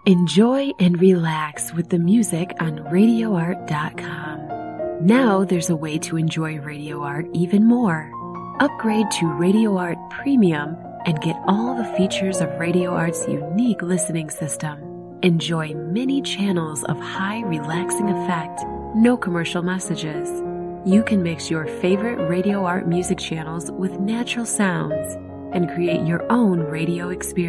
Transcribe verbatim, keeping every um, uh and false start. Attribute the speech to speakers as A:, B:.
A: Enjoy and relax with the music on radio art dot com. Now there's a way to enjoy Radio Art even more. Upgrade to Radio Art Premium and get all the features of Radio Art's unique listening system. Enjoy many channels of high relaxing effect, no commercial messages. You can mix your favorite Radio Art music channels with natural sounds and create your own radio experience.